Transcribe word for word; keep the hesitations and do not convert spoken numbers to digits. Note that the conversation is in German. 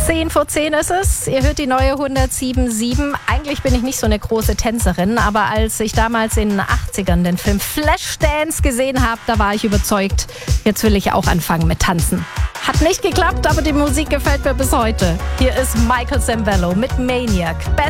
zehn vor zehn ist es. Ihr hört die neue hundertsieben Komma sieben. Eigentlich bin ich nicht so eine große Tänzerin, aber als ich damals in den achtzigern den Film Flashdance gesehen habe, da war ich überzeugt, jetzt will ich auch anfangen mit Tanzen. Hat nicht geklappt, aber die Musik gefällt mir bis heute. Hier ist Michael Sembello mit Maniac. Best